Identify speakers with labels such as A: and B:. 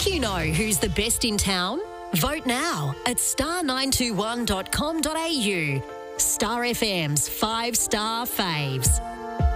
A: think you know who's the best in town? Vote now at star921.com.au. Star FM's 5-star faves.